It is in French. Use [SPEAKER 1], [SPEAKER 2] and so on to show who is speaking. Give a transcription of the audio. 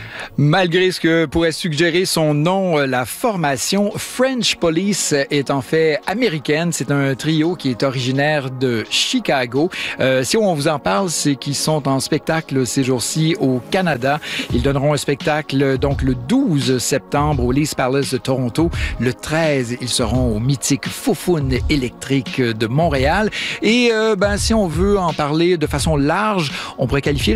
[SPEAKER 1] Malgré ce que pourrait suggérer son nom, la formation French Police est en fait américaine. C'est un trio qui est originaire de Chicago. Si on vous en parle, c'est qu'ils sont en spectacle ces jours-ci au Canada. Ils donneront un spectacle donc le 12 septembre au Lee's Palace de Toronto. Le 13, ils seront au mythique Foufoune électrique de Montréal. Et si on veut en parler de façon large, on pourrait qualifier